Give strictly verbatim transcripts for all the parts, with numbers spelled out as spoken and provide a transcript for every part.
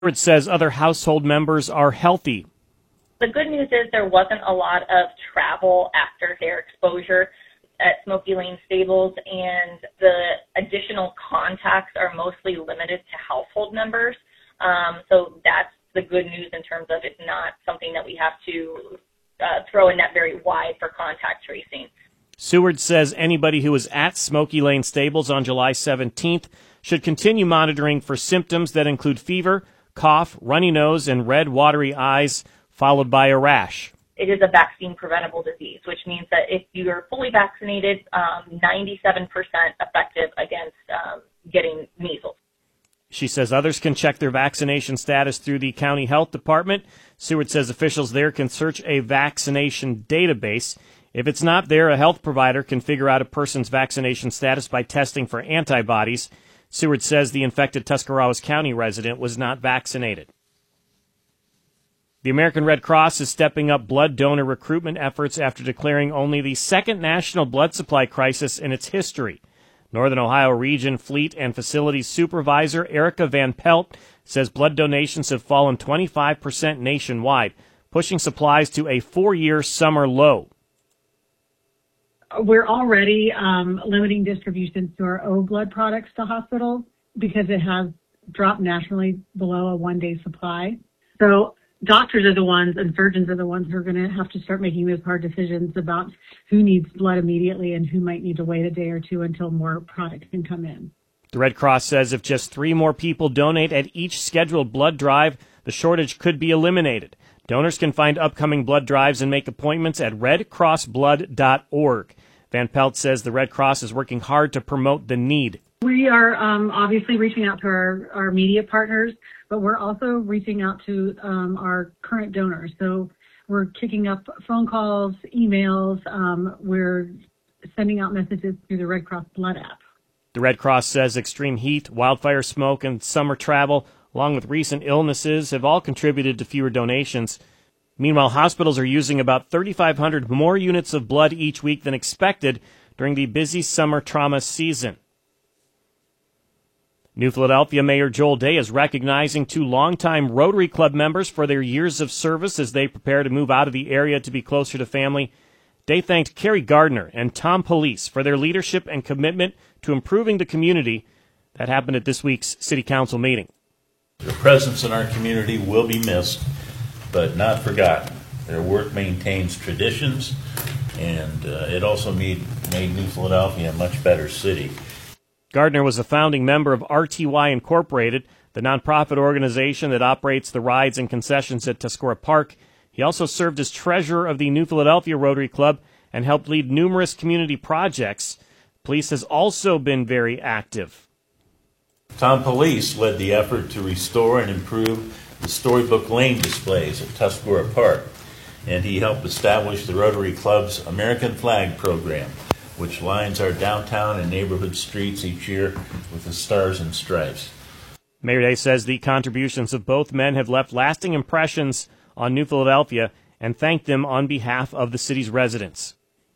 It says other household members are healthy. The good news is there wasn't a lot of travel after hair exposure at Smoky Lane Stables, and the additional contacts are mostly limited to household members. Um, so that's the good news in terms of it's not something that we have to uh, throw a net very wide for contact tracing. Seward says anybody who was at Smoky Lane Stables on July seventeenth should continue monitoring for symptoms that include fever, cough, runny nose, and red, watery eyes, followed by a rash. It is a vaccine-preventable disease, which means that if you are fully vaccinated, um, ninety-seven percent effective against um, getting measles. She says others can check their vaccination status through the county health department. Seward says officials there can search a vaccination database. If it's not there, a health provider can figure out a person's vaccination status by testing for antibodies. Seward says the infected Tuscarawas County resident was not vaccinated. The American Red Cross is stepping up blood donor recruitment efforts after declaring only the second national blood supply crisis in its history. Northern Ohio Region Fleet and Facilities Supervisor Erica Van Pelt says blood donations have fallen twenty-five percent nationwide, pushing supplies to a four-year summer low. We're already um, limiting distributions to our O blood products to hospitals because it has dropped nationally below a one-day supply. So doctors are the ones and surgeons are the ones who are going to have to start making those hard decisions about who needs blood immediately and who might need to wait a day or two until more product can come in. The Red Cross says if just three more people donate at each scheduled blood drive, the shortage could be eliminated. Donors can find upcoming blood drives and make appointments at red cross blood dot org. Van Pelt says the Red Cross is working hard to promote the need. We are um, obviously reaching out to our, our media partners, but we're also reaching out to um, our current donors. So we're kicking up phone calls, emails. Um, we're sending out messages through the Red Cross Blood app. The Red Cross says extreme heat, wildfire smoke, and summer travel, along with recent illnesses, have all contributed to fewer donations. Meanwhile, hospitals are using about thirty-five hundred more units of blood each week than expected during the busy summer trauma season. New Philadelphia Mayor Joel Day is recognizing two longtime Rotary Club members for their years of service as they prepare to move out of the area to be closer to family. Day thanked Carrie Gardner and Tom Police for their leadership and commitment to improving the community. That happened at this week's City Council meeting. Their presence in our community will be missed, but not forgotten. Their work maintains traditions, and uh, it also made, made New Philadelphia a much better city. Gardner was a founding member of R T Y Incorporated, the nonprofit organization that operates the rides and concessions at Tuscarora Park. He also served as treasurer of the New Philadelphia Rotary Club and helped lead numerous community projects. Police has also been very active. Tom Police led the effort to restore and improve the Storybook Lane displays at Tuscarora Park, and he helped establish the Rotary Club's American Flag program, which lines our downtown and neighborhood streets each year with the stars and stripes. Mayor Day says the contributions of both men have left lasting impressions on New Philadelphia and thanked them on behalf of the city's residents.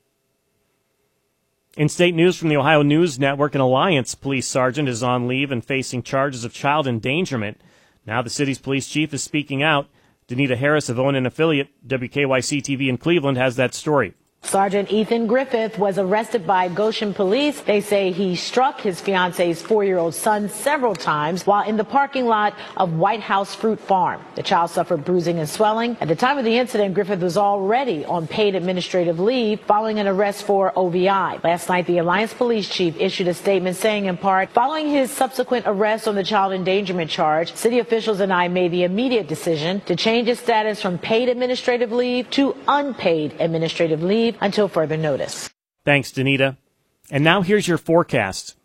In state news from the Ohio News Network, an Alliance police sergeant is on leave and facing charges of child endangerment. Now the city's police chief is speaking out. Danita Harris of O N N affiliate W K Y C T V in Cleveland has that story. Sergeant Ethan Griffith was arrested by Goshen police. They say he struck his fiance's four-year-old son several times while in the parking lot of White House Fruit Farm. The child suffered bruising and swelling. At the time of the incident, Griffith was already on paid administrative leave following an arrest for O V I. Last night, the Alliance police chief issued a statement saying, in part, following his subsequent arrest on the child endangerment charge, city officials and I made the immediate decision to change his status from paid administrative leave to unpaid administrative leave until further notice. Thanks, Danita. And now here's your forecast.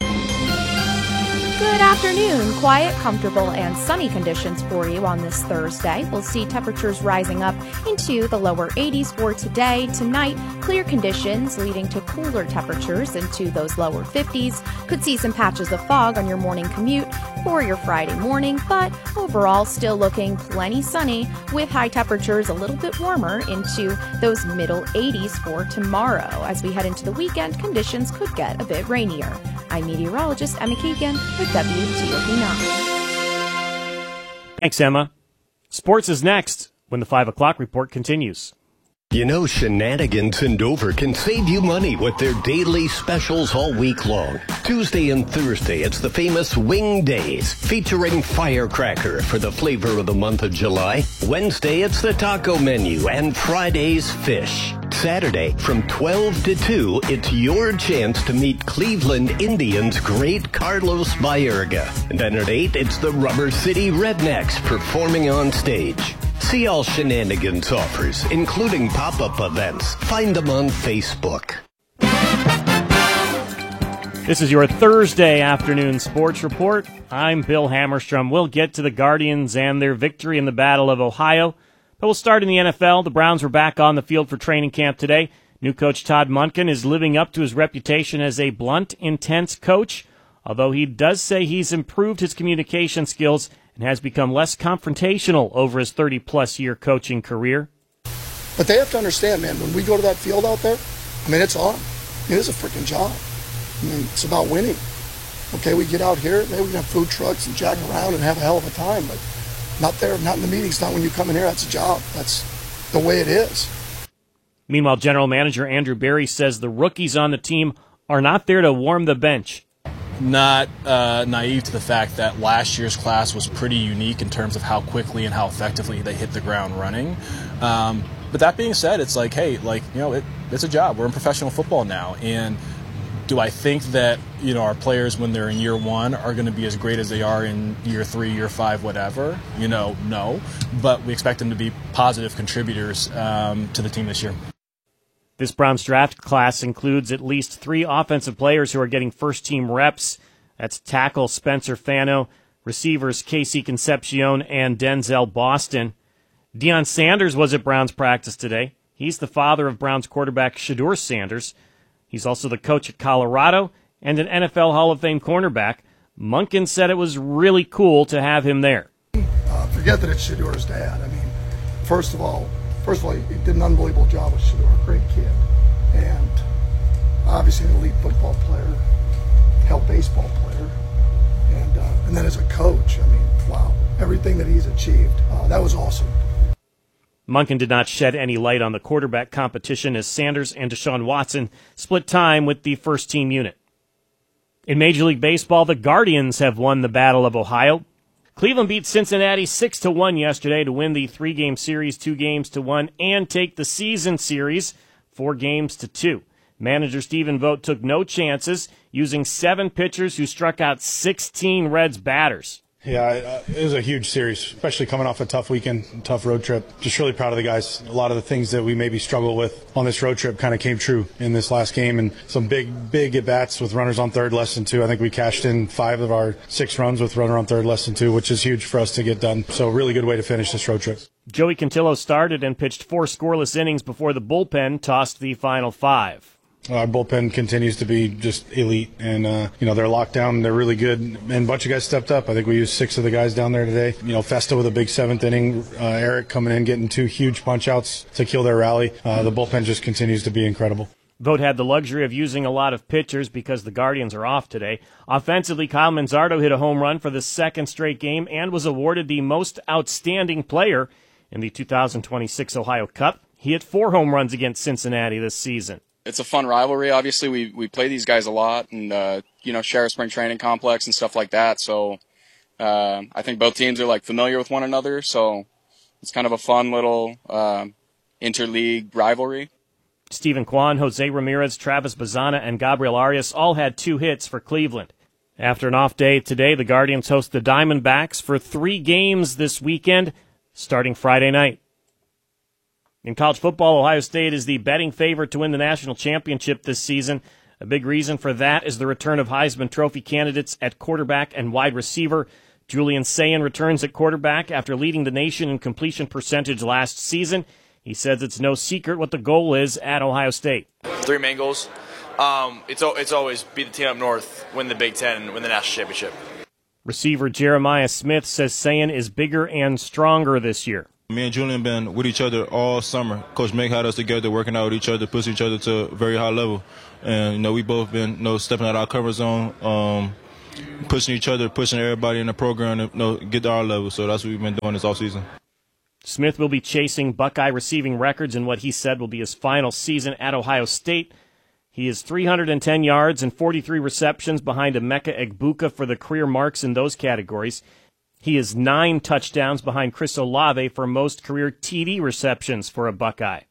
Good afternoon. Quiet, comfortable, and sunny conditions for you on this Thursday. We'll see temperatures rising up into the lower eighties for today. Tonight, clear conditions leading to cooler temperatures into those lower fifties. Could see some patches of fog on your morning commute for your Friday morning, but overall still looking plenty sunny with high temperatures a little bit warmer into those middle eighties for tomorrow. As we head into the weekend, conditions could get a bit rainier. I'm meteorologist Emma Keegan with W T O P nine. Thanks, Emma. Sports is next when the five o'clock report continues. You know, Shenanigans in Dover can save you money with their daily specials all week long. Tuesday and Thursday, it's the famous Wing Days, featuring firecracker for the flavor of the month of July. Wednesday, it's the taco menu, and Friday's fish. Saturday, from twelve to two, it's your chance to meet Cleveland Indians great Carlos Baerga. And then at eight, it's the Rubber City Rednecks performing on stage. See all Shenanigans offers, including pop-up events. Find them on Facebook. This is your Thursday afternoon sports report. I'm Bill Hammerstrom. We'll get to the Guardians and their victory in the Battle of Ohio. But we'll start in the N F L. The Browns were back on the field for training camp today. New coach Todd Monken is living up to his reputation as a blunt, intense coach, although he does say he's improved his communication skills and has become less confrontational over his thirty-plus year coaching career. But they have to understand, man, when we go to that field out there, I mean, it's on. It is a freaking job. I mean, it's about winning. Okay, we get out here, maybe we can have food trucks and jack around and have a hell of a time, but not there, not in the meetings, not when you come in here. That's a job. That's the way it is. Meanwhile, General Manager Andrew Berry says the rookies on the team are not there to warm the bench. Not uh, naive to the fact that last year's class was pretty unique in terms of how quickly and how effectively they hit the ground running. Um, but that being said, it's like, hey, like, you know, it, it's a job. We're in professional football now. And do I think that, you know, our players when they're in year one are going to be as great as they are in year three, year five, whatever? You know, no. But we expect them to be positive contributors um, to the team this year. This Browns draft class includes at least three offensive players who are getting first-team reps. That's tackle Spencer Fano, receivers Casey Concepcion and Denzel Boston. Deion Sanders was at Browns practice today. He's the father of Browns quarterback Shedeur Sanders. He's also the coach at Colorado and an N F L Hall of Fame cornerback. Monken said it was really cool to have him there. Uh, forget that it's Shedeur's dad. I mean, first of all, First of all, he did an unbelievable job with Shedeur, great kid, and obviously an elite football player, hell baseball player, and uh, and then as a coach, I mean, wow, everything that he's achieved, uh, that was awesome. Monken did not shed any light on the quarterback competition as Sanders and Deshaun Watson split time with the first-team unit. In Major League Baseball, the Guardians have won the Battle of Ohio. Cleveland beat Cincinnati six to one yesterday to win the three-game series two games to one and take the season series four games to two. Manager Stephen Vogt took no chances, using seven pitchers who struck out sixteen Reds batters. Yeah, it was a huge series, especially coming off a tough weekend, tough road trip. Just really proud of the guys. A lot of the things that we maybe struggled with on this road trip kind of came true in this last game, and some big, big at-bats with runners on third, less than two. I think we cashed in five of our six runs with runner on third, less than two, which is huge for us to get done. So really good way to finish this road trip. Joey Cantillo started and pitched four scoreless innings before the bullpen tossed the final five. Our bullpen continues to be just elite, and uh, you know, they're locked down. They're really good, and a bunch of guys stepped up. I think we used six of the guys down there today. You know, Festa with a big seventh inning, uh, Eric coming in, getting two huge punch outs to kill their rally. Uh, the bullpen just continues to be incredible. Vogt had the luxury of using a lot of pitchers because the Guardians are off today. Offensively, Kyle Manzardo hit a home run for the second straight game and was awarded the most outstanding player in the two thousand twenty-six Ohio Cup. He hit four home runs against Cincinnati this season. It's a fun rivalry. Obviously, we, we play these guys a lot and, uh, you know, share a spring training complex and stuff like that. So uh, I think both teams are, like, familiar with one another. So it's kind of a fun little uh, interleague rivalry. Stephen Kwan, Jose Ramirez, Travis Bazana, and Gabriel Arias all had two hits for Cleveland. After an off day today, the Guardians host the Diamondbacks for three games this weekend, starting Friday night. In college football, Ohio State is the betting favorite to win the national championship this season. A big reason for that is the return of Heisman Trophy candidates at quarterback and wide receiver. Julian Sayin returns at quarterback after leading the nation in completion percentage last season. He says it's no secret what the goal is at Ohio State. Three main goals. Um, it's it's always beat the team up north, win the Big Ten, and win the national championship. Receiver Jeremiah Smith says Sayin is bigger and stronger this year. Me and Julian been with each other all summer. Coach Mick had us together, working out with each other, pushing each other to a very high level. And, you know, we both been, you know, stepping out our comfort zone, um, pushing each other, pushing everybody in the program to, you know, get to our level. So that's what we've been doing this offseason. Smith will be chasing Buckeye receiving records in what he said will be his final season at Ohio State. He is three hundred ten yards and forty-three receptions behind Emeka Egbuka for the career marks in those categories. He is nine touchdowns behind Chris Olave for most career T D receptions for a Buckeye.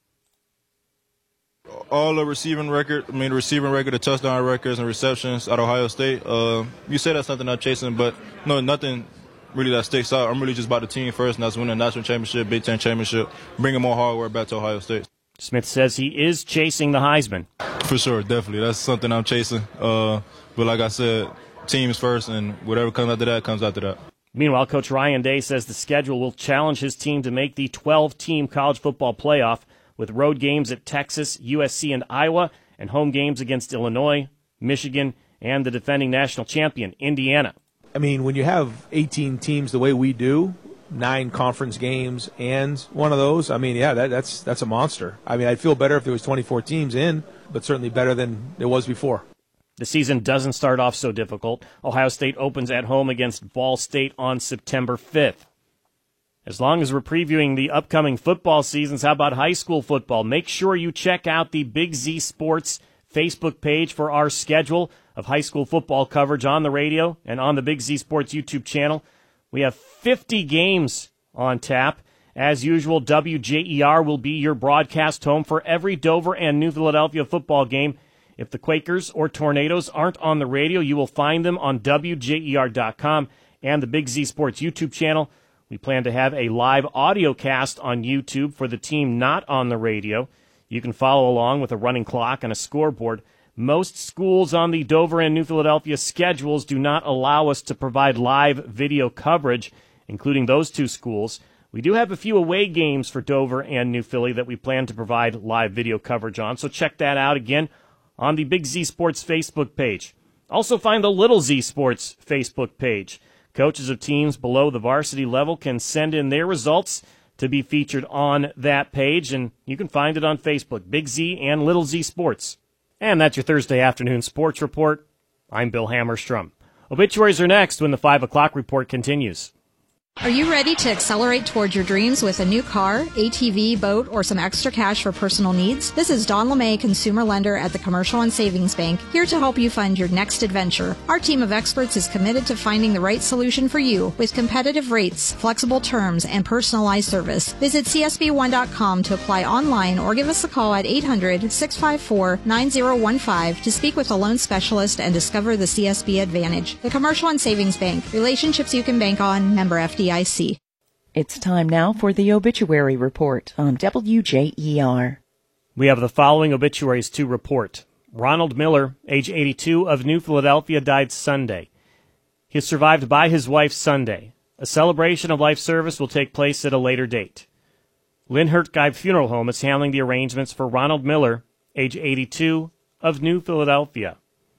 All the receiving record, I mean, the receiving record, the touchdown records and receptions at Ohio State. Uh, you say that's something I'm chasing, but no, nothing really that sticks out. I'm really just about the team first, and that's winning a national championship, Big Ten championship, bringing more hard work back to Ohio State. Smith says he is chasing the Heisman. For sure, definitely. That's something I'm chasing. Uh, but like I said, teams first, and whatever comes after that comes after that. Meanwhile, Coach Ryan Day says the schedule will challenge his team to make the twelve-team college football playoff with road games at Texas, U S C, and Iowa, and home games against Illinois, Michigan, and the defending national champion, Indiana. I mean, when you have eighteen teams the way we do, nine conference games and one of those, I mean, yeah, that, that's that's a monster. I mean, I'd feel better if there was twenty-four teams in, but certainly better than it was before. The season doesn't start off so difficult. Ohio State opens at home against Ball State on September fifth. As long as we're previewing the upcoming football seasons, how about high school football? Make sure you check out the Big Z Sports Facebook page for our schedule of high school football coverage on the radio and on the Big Z Sports YouTube channel. We have fifty games on tap. As usual, W J E R will be your broadcast home for every Dover and New Philadelphia football game. If the Quakers or Tornadoes aren't on the radio, you will find them on W J E R dot com and the Big Z Sports YouTube channel. We plan to have a live audio cast on YouTube for the team not on the radio. You can follow along with a running clock and a scoreboard. Most schools on the Dover and New Philadelphia schedules do not allow us to provide live video coverage, including those two schools. We do have a few away games for Dover and New Philly that we plan to provide live video coverage on, so check that out again on the Big Z Sports Facebook page. Also find the Little Z Sports Facebook page. Coaches of teams below the varsity level can send in their results to be featured on that page, and you can find it on Facebook, Big Z and Little Z Sports. And that's your Thursday afternoon sports report. I'm Bill Hammerstrom. Obituaries are next when the five o'clock report continues. Are you ready to accelerate towards your dreams with a new car, A T V, boat, or some extra cash for personal needs? This is Don LeMay, consumer lender at the Commercial and Savings Bank, here to help you fund your next adventure. Our team of experts is committed to finding the right solution for you with competitive rates, flexible terms, and personalized service. Visit C S B one dot com to apply online or give us a call at eight hundred, six five four, nine zero one five to speak with a loan specialist and discover the C S B advantage. The Commercial and Savings Bank. Relationships you can bank on. Member F D I C. It's time now for the obituary report on W J E R. We have the following obituaries to report. Ronald Miller, age eighty-two, of New Philadelphia, died Sunday. He is survived by his wife Sunday. A celebration of life service will take place at a later date. Lynn Hurtgeib Funeral Home is handling the arrangements for Ronald Miller, age eighty-two, of New Philadelphia.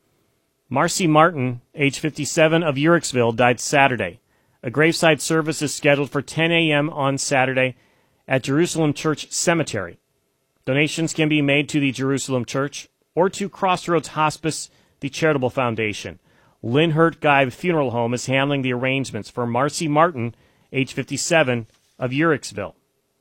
Marcy Martin, age fifty-seven, of Uhrichsville, died Saturday. A graveside service is scheduled for ten a.m. on Saturday at Jerusalem Church Cemetery. Donations can be made to the Jerusalem Church or to Crossroads Hospice, the charitable foundation. Lynn Hurtgeib Funeral Home is handling the arrangements for Marcy Martin, age fifty-seven, of Uhrichsville.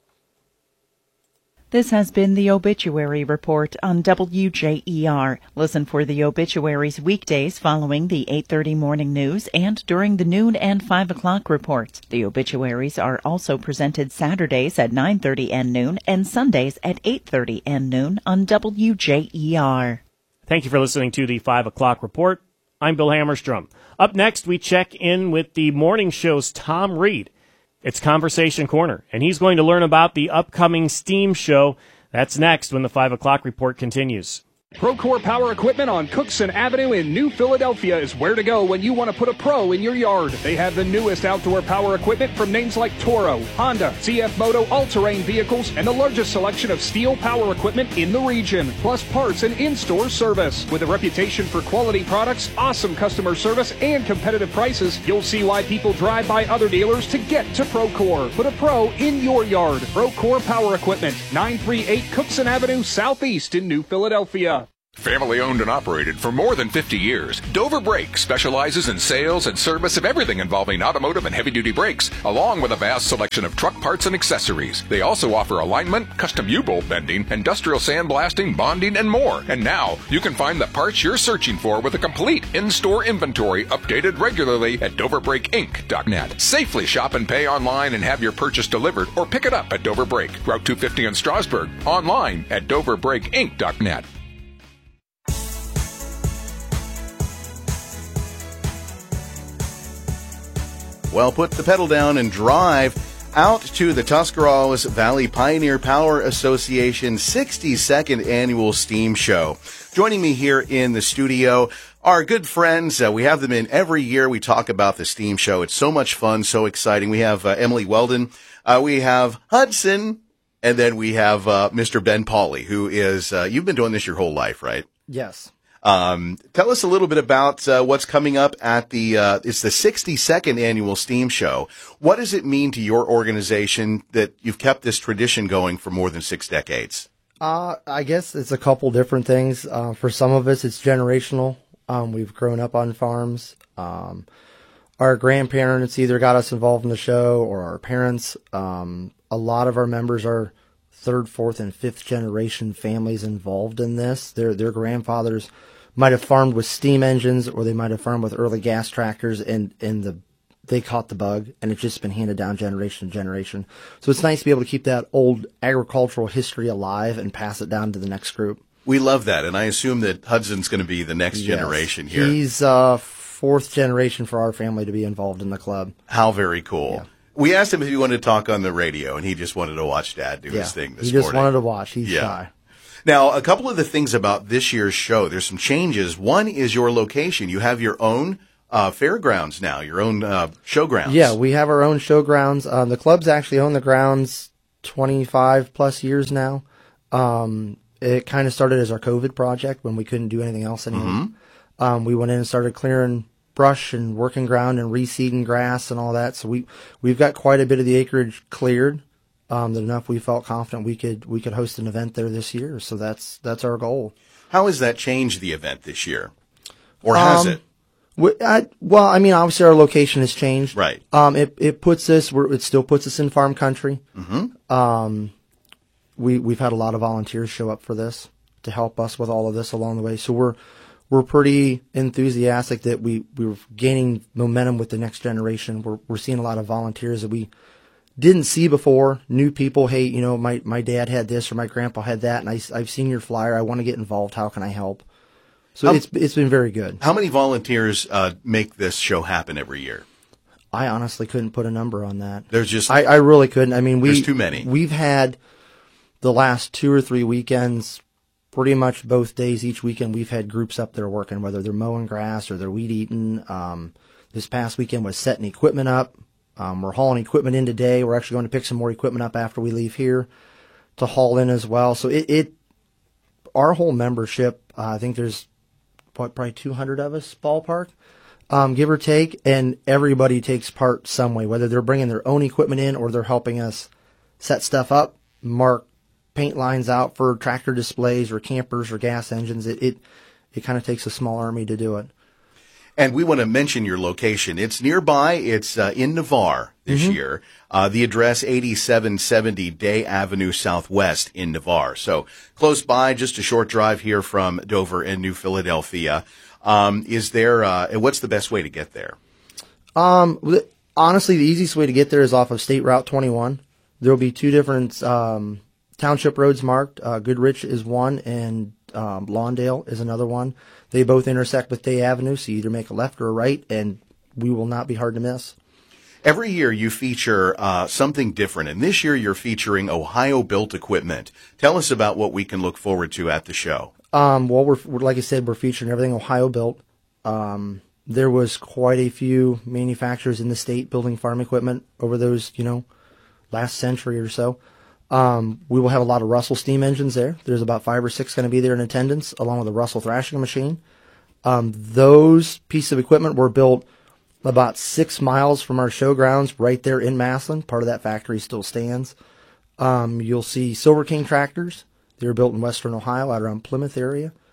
This has been the Obituary Report on W J E R. Listen for the obituaries weekdays following the eight thirty morning news and during the noon and five o'clock reports. The obituaries are also presented Saturdays at nine thirty and noon and Sundays at eight thirty and noon on W J E R. Thank you for listening to the five o'clock report. I'm Bill Hammerstrom. Up next, we check in with the morning show's Tom Reed. It's Conversation Corner, and he's going to learn about the upcoming STEAM show. That's next when the five o'clock report continues. Procore Power Equipment on Cookson Avenue in New Philadelphia is where to go when you want to put a pro in your yard. They have the newest outdoor power equipment from names like Toro, Honda, C F Moto all-terrain vehicles, and the largest selection of steel power equipment in the region, plus parts and in-store service. With a reputation for quality products, awesome customer service, and competitive prices, you'll see why people drive by other dealers to get to Procore. Put a pro in your yard. Procore Power Equipment, nine three eight Cookson Avenue Southeast in New Philadelphia. Family owned and operated for more than fifty years, Dover Brake specializes in sales and service of everything involving automotive and heavy-duty brakes, along with a vast selection of truck parts and accessories. They also offer alignment, custom U-bolt bending, industrial sandblasting, bonding, and more. And now, you can find the parts you're searching for with a complete in-store inventory updated regularly at dover brake inc dot net. Safely shop and pay online and have your purchase delivered, or pick it up at Dover Brake, Route two fifty in Strasburg, online at dover brake inc dot net. Well, put the pedal down and drive out to the Tuscarawas Valley Pioneer Power Association sixty-second Annual Steam Show. Joining me here in the studio are good friends. Uh, we have them in every year. We talk about the Steam Show. It's so much fun, so exciting. We have uh, Emily Weldon. Uh, we have Hudson. And then we have uh, Mister Ben Pauley, who is, uh, you've been doing this your whole life, right? Yes. Um, tell us a little bit about uh, what's coming up at the, uh, it's the sixty-second Annual Steam Show. What does it mean to your organization that you've kept this tradition going for more than six decades? Uh, I guess it's a couple different things. Uh, for some of us, it's generational. Um, we've grown up on farms. Um, our grandparents either got us involved in the show or our parents. Um, a lot of our members are third, fourth, and fifth generation families involved in this. Their their grandfathers might have farmed with steam engines, or they might have farmed with early gas tractors, and, and the they caught the bug, and it's just been handed down generation to generation. So it's nice to be able to keep that old agricultural history alive and pass it down to the next group. We love that, and I assume that Hudson's going to be the next Yes. generation here. He's uh, fourth generation for our family to be involved in the club. How very cool. Yeah. We asked him if he wanted to talk on the radio, and he just wanted to watch Dad do Yeah, his thing this he just morning. wanted to watch. He's Yeah. shy. Now, a couple of the things about this year's show, there's some changes. One is your location. You have your own uh, fairgrounds now, your own uh, showgrounds. Yeah, we have our own showgrounds. Um, the club's actually owned the grounds twenty-five plus years now. Um, it kind of started as our COVID project when we couldn't do anything else anymore. Mm-hmm. Um, we went in and started clearing brush and working ground and reseeding grass and all that. So we we've got quite a bit of the acreage cleared. Um, that enough we felt confident we could we could host an event there this year. So that's that's our goal. How has that changed the event this year, or has Um, it? We, I, well, I mean, obviously our location has changed. Right. Um, it it puts us, we're, it still puts us in farm country. Mm-hmm. Um, we we've had a lot of volunteers show up for this to help us with all of this along the way. So we're we're pretty enthusiastic that we we're gaining momentum with the next generation. We're we're seeing a lot of volunteers that we didn't see before. New people, hey, you know, my my dad had this or my grandpa had that, and I I've seen your flyer. I want to get involved. How can I help? So How- it's it's been very good. How many volunteers uh, make this show happen every year? I honestly couldn't put a number on that. There's just I, I really couldn't. I mean, we there's too many. We've had the last two or three weekends, pretty much both days each weekend. We've had groups up there working, whether they're mowing grass or they're weed eating. Um, this past weekend was setting equipment up. Um, we're hauling equipment in today. We're actually going to pick some more equipment up after we leave here to haul in as well. So it, it our whole membership, uh, I think there's what, probably two hundred of us, ballpark. Um, give or take, and everybody takes part some way, whether they're bringing their own equipment in or they're helping us set stuff up, mark paint lines out for tractor displays or campers or gas engines. It it, it kind of takes a small army to do it. And we want to mention your location. It's nearby. It's uh, in Navarre this Mhm. year. Uh, the address, eighty-seven seventy Day Avenue Southwest in Navarre. So close by, just a short drive here from Dover and New Philadelphia. Um, is there, uh, what's the best way to get there? Um, th- honestly, the easiest way to get there is off of State Route twenty-one. There will be two different um, township roads marked. Uh, Goodrich is one, and um, Lawndale is another one. They both intersect with Day Avenue, so you either make a left or a right, and we will not be hard to miss. Every year you feature uh, something different, and this year you're featuring Ohio-built equipment. Tell us about what we can look forward to at the show. Um, well, we're, we're like I said, we're featuring everything Ohio built. Um, there was quite a few manufacturers in the state building farm equipment over those, you know, last century or so. Um, we will have a lot of Russell steam engines there. There's about five or six going to be there in attendance, along with a Russell thrashing machine. Um, those pieces of equipment were built about six miles from our showgrounds, right there in Massillon. Part of that factory still stands. Um, you'll see Silver King tractors. They were built in western Ohio, out around Plymouth area.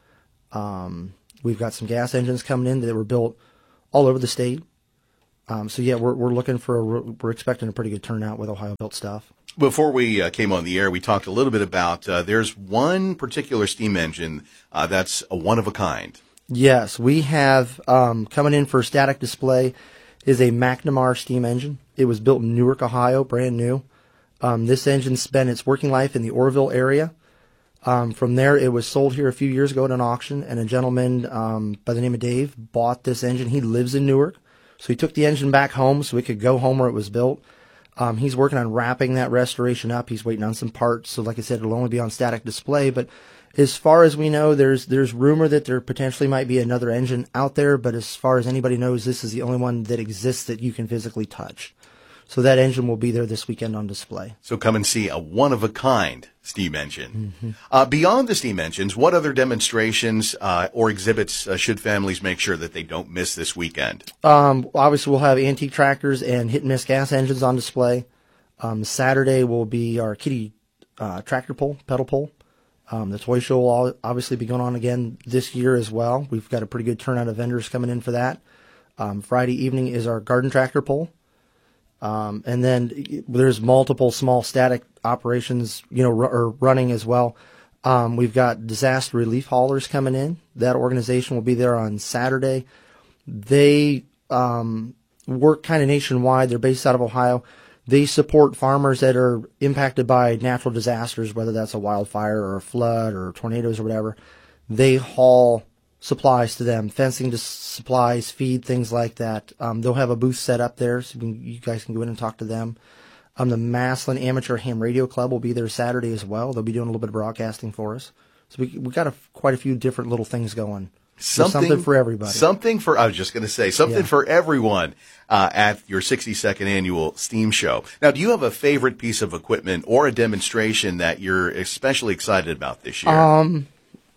Um, we've got some gas engines coming in that were built all over the state. Um, so yeah, we're we're looking for a, we're expecting a pretty good turnout with Ohio built stuff. Before we uh, came on the air, we talked a little bit about uh, there's one particular steam engine uh, that's a one of a kind. Yes, we have um, coming in for static display is a McNamara steam engine. It was built in Newark, Ohio, brand new. Um, this engine spent its working life in the Orville area. Um, from there, it was sold here a few years ago at an auction, and a gentleman um, by the name of Dave bought this engine. He lives in Newark, so he took the engine back home so it could go home where it was built. Um, he's working on wrapping that restoration up. He's waiting on some parts, so like I said, it'll only be on static display. But as far as we know, there's there's rumor that there potentially might be another engine out there, but as far as anybody knows, this is the only one that exists that you can physically touch. So that engine will be there this weekend on display. So come and see a one-of-a-kind steam engine. Mm-hmm. Uh, beyond the steam engines, what other demonstrations uh, or exhibits uh, should families make sure that they don't miss this weekend? Um, obviously, we'll have antique tractors and hit-and-miss gas engines on display. Um, Saturday will be our kiddie uh, tractor pull, pedal pull. Um, the toy show will obviously be going on again this year as well. We've got a pretty good turnout of vendors coming in for that. Um, Friday evening is our garden tractor pull. Um, and then there's multiple small static operations, you know, r- are running as well. Um, we've got disaster relief haulers coming in. That organization will be there on Saturday. They um, work kind of nationwide. They're based out of Ohio. They support farmers that are impacted by natural disasters, whether that's a wildfire or a flood or tornadoes or whatever. They haul supplies to them, fencing to supplies, feed, things like that. Um, they'll have a booth set up there, so you, can, you guys can go in and talk to them. Um, the Massillon Amateur Ham Radio Club will be there Saturday as well. They'll be doing a little bit of broadcasting for us. So we we got a, quite a few different little things going. Something, something for everybody. Something for, I was just going to say, something Yeah. for everyone uh, at your sixty-second annual STEAM show. Now, do you have a favorite piece of equipment or a demonstration that you're especially excited about this year? Um,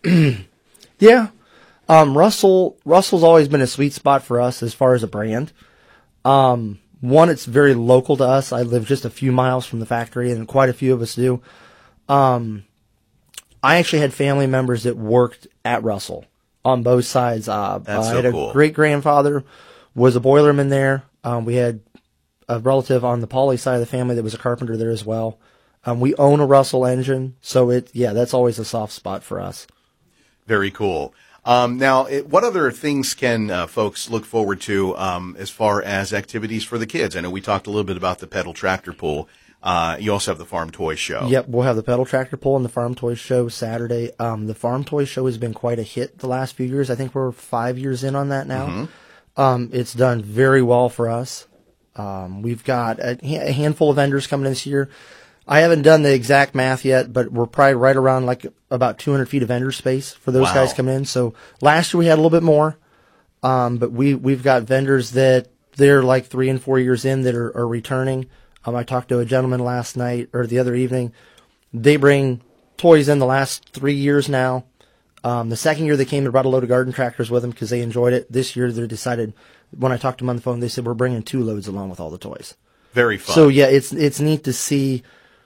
yeah. Um, Russell, Russell's always been a sweet spot for us as far as a brand. Um, one, it's very local to us. I live just a few miles from the factory, and quite a few of us do. Um, I actually had family members that worked at Russell on both sides. Uh, That's I so had a cool. great-grandfather was a boilerman there. Um, we had a relative on the Pauley side of the family that was a carpenter there as well. Um, we own a Russell engine, so it, yeah, that's always a soft spot for us. Very cool. Um, now, it, what other things can uh, folks look forward to um, as far as activities for the kids? I know we talked a little bit about the pedal tractor pull. Uh, you also have the farm toy show. Yep, we'll have the pedal tractor pull and the farm toy show Saturday. Um, the farm toy show has been quite a hit the last few years. I think we're five years in on that now. Mm-hmm. Um, it's done very well for us. Um, we've got a, a handful of vendors coming in this year. I haven't done the exact math yet, but we're probably right around like about two hundred feet of vendor space for those Wow. guys coming in. So last year we had a little bit more, um, but we we've got vendors that they're like three and four years in that are, are returning. Um, I talked to a gentleman last night or the other evening. They bring toys in the last three years now. Um, the second year they came, they brought a load of garden tractors with them because they enjoyed it. This year they decided, when I talked to them on the phone, they said we're bringing two loads along with all the toys. Very fun. So yeah, it's it's neat to see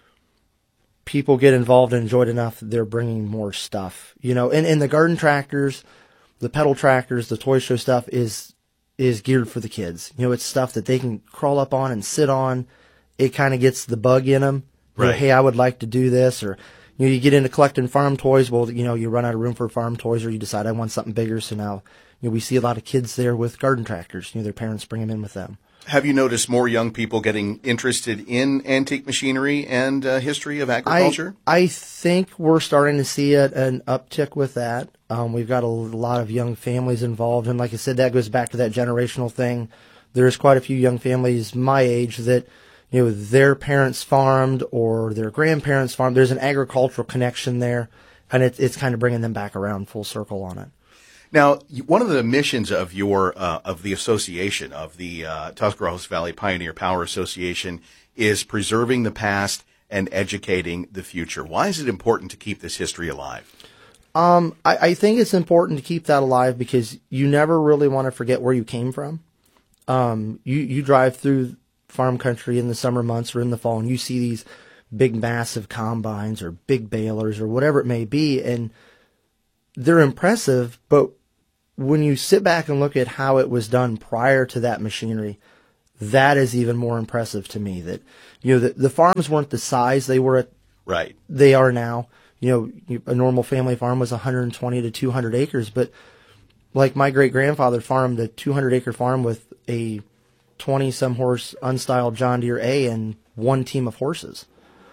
people get involved and enjoyed enough that they're bringing more stuff, you know. And, and the garden tractors, the pedal tractors, the toy show stuff is is geared for the kids. You know, it's stuff that they can crawl up on and sit on. It kind of gets the bug in them. Right. Hey, I would like to do this. Or, you know, you get into collecting farm toys. Well, you know, you run out of room for farm toys, or you decide I want something bigger. So now, you know, we see a lot of kids there with garden tractors. You know, their parents bring them in with them. Have you noticed more young people getting interested in antique machinery and uh, history of agriculture? I, I think we're starting to see a, an uptick with that. Um, we've got a lot of young families involved. And like I said, that goes back to that generational thing. There's quite a few young families my age that, you know, their parents farmed or their grandparents farmed. There's an agricultural connection there, and it, it's kind of bringing them back around full circle on it. Now, one of the missions of your uh, of the association of the uh, Tuscarawas Valley Pioneer Power Association is preserving the past and educating the future. Why is it important to keep this history alive? Um, I, I think it's important to keep that alive because you never really want to forget where you came from. Um, you you drive through farm country in the summer months or in the fall, and you see these big, massive combines or big balers or whatever it may be, and they're impressive, but when you sit back and look at how it was done prior to that machinery, that is even more impressive to me. That, you know, the, the farms weren't the size they were at, right. they are now. You know, a normal family farm was one hundred twenty to two hundred acres, but like my great grandfather farmed a two hundred acre farm with a twenty some horse unstyled John Deere A and one team of horses.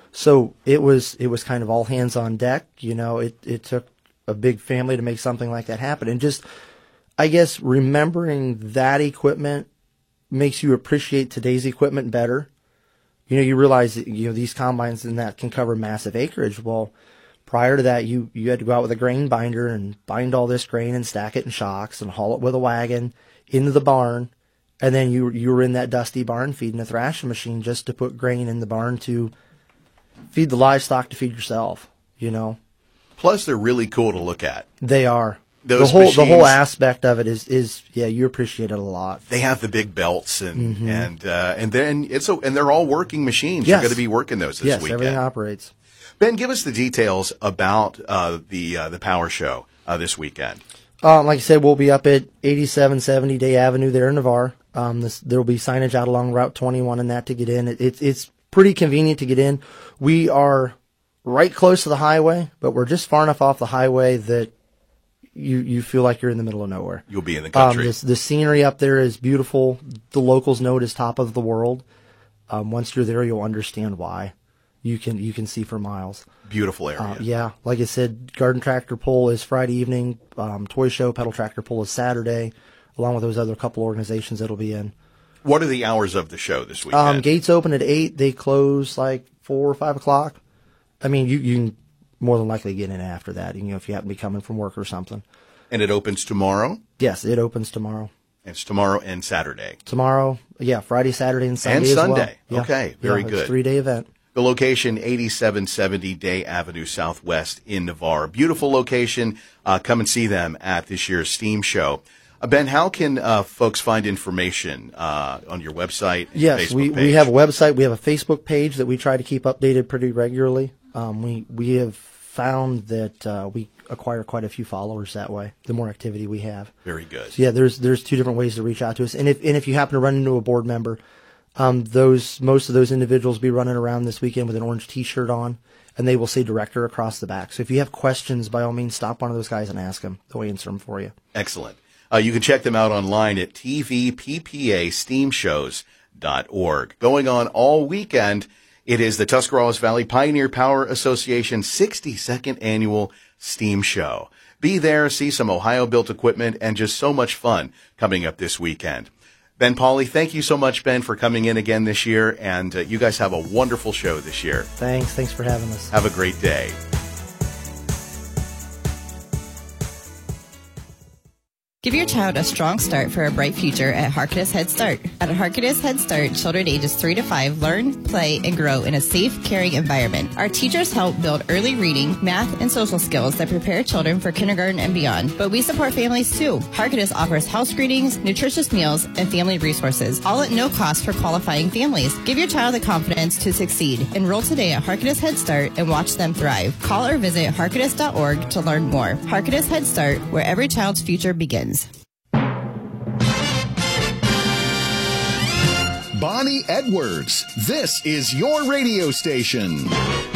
So it was it was kind of all hands on deck. You know, it it took a big family to make something like that happen, and just, I guess, remembering that equipment makes you appreciate today's equipment better. You know, you realize that, you know, these combines and that can cover massive acreage. Well, prior to that, you, you had to go out with a grain binder and bind all this grain and stack it in shocks and haul it with a wagon into the barn. And then you, you were in that dusty barn feeding a thrashing machine just to put grain in the barn to feed the livestock, to feed yourself, you know. Plus, they're really cool to look at. They are. Those the whole machines, the whole aspect of it is, is yeah, you appreciate it a lot. They have the big belts and Mm-hmm. and uh, and then it's a, and they're all working machines. Yes. You're going to be working those this yes, weekend. everything operates. Ben, give us the details about uh, the uh, the power show uh, this weekend. Um, like I said, we'll be up at eighty-seven seventy Day Avenue there in Navarre. Um, this, there will be signage out along Route twenty-one and that to get in. It, it's it's pretty convenient to get in. We are right close to the highway, but we're just far enough off the highway that you you feel like you're in the middle of nowhere. You'll be in the country. Um, this, the scenery up there is beautiful. The locals know it is top of the world. Um, once you're there, you'll understand why. You can you can see for miles. Beautiful area. Uh, yeah, like I said, Garden Tractor Pull is Friday evening. Um, Toy Show, Pedal Tractor Pull is Saturday, along with those other couple organizations that'll be in. What are the hours of the show this weekend? Um, gates open at eight. They close like four or five o'clock. I mean, you you can more than likely get in after that. You know, if you happen to be coming from work or something. And it opens tomorrow? Yes, it opens tomorrow. It's tomorrow and Saturday. Tomorrow, yeah, Friday, Saturday, and Sunday And as Sunday. well. Yeah. Okay, very yeah, good. It's a three-day event. The location, eighty-seven seventy Day Avenue Southwest in Navarre. Beautiful location. Uh, come and see them at this year's STEAM show. Uh, Ben, how can uh, folks find information uh, on your website and Yes, Facebook we, page? we have a website. We have a Facebook page that we try to keep updated pretty regularly. Um, we we have found that uh, we acquire quite a few followers that way, the more activity we have. Very good. So yeah, there's there's two different ways to reach out to us. And if and if you happen to run into a board member, um, those most of those individuals will be running around this weekend with an orange T-shirt on, and they will say director across the back. So if you have questions, by all means, stop one of those guys and ask them. They'll answer them for you. Excellent. Uh, you can check them out online at t v p p a steam shows dot org. Going on all weekend, it is the Tuscarawas Valley Pioneer Power Association sixty-second Annual Steam Show. Be there, see some Ohio-built equipment, and just so much fun coming up this weekend. Ben Pauley, thank you so much, Ben, for coming in again this year, and uh, you guys have a wonderful show this year. Thanks. Thanks for having us. Have a great day. Give your child a strong start for a bright future at Harkness Head Start. At Harkness Head Start, children ages three to five learn, play, and grow in a safe, caring environment. Our teachers help build early reading, math, and social skills that prepare children for kindergarten and beyond. But we support families too. Harkness offers house greetings, nutritious meals, and family resources, all at no cost for qualifying families. Give your child the confidence to succeed. Enroll today at Harkness Head Start and watch them thrive. Call or visit harkness dot org to learn more. Harkness Head Start, where every child's future begins. Bonnie Edwards, this is your radio station.